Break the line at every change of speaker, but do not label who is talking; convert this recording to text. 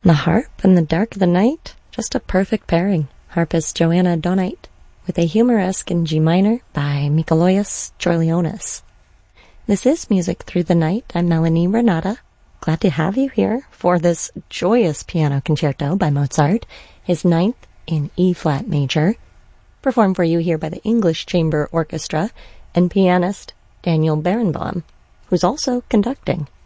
The harp and the dark of the night, just a perfect pairing. Harpist Joanna Donait with a Humoresque in G minor by Mikalojus Chorlionis. This is Music Through the Night. I'm Melanie Renata. Glad to have you here for this joyous piano concerto by Mozart, his ninth in E-flat major, performed for you here by the English Chamber Orchestra and pianist Daniel Barenboim, who's also conducting.